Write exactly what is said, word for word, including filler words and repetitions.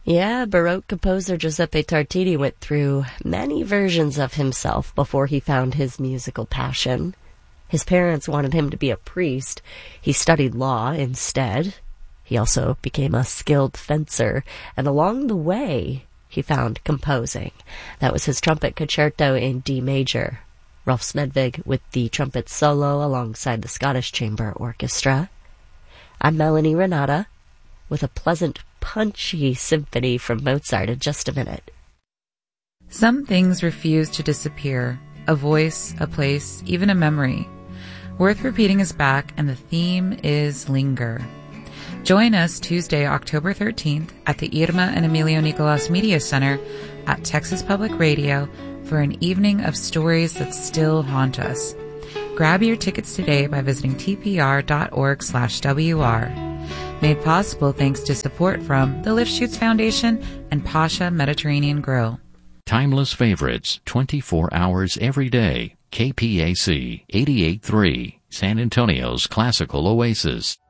Yeah, Baroque composer Giuseppe Tartini went through many versions of himself before he found his musical passion. His parents wanted him to be a priest. He studied law instead. He also became a skilled fencer, and along the way, he found composing. That was his trumpet concerto in D major. Rolf Smedvig with the trumpet solo alongside the Scottish Chamber Orchestra. I'm Melanie Renata with a pleasant, punchy symphony from Mozart in just a minute. Some things refuse to disappear. A voice, a place, even a memory. Worth Repeating is back, and the theme is Linger. Join us Tuesday, October thirteenth at the Irma and Emilio Nicolas Media Center at Texas Public Radio for an evening of stories that still haunt us. Grab your tickets today by visiting tpr.org slash WR. Made possible thanks to support from the Lifshoots Foundation and Pasha Mediterranean Grill. Timeless favorites, twenty-four hours every day. K P A C eighty-eight point three, San Antonio's classical oasis.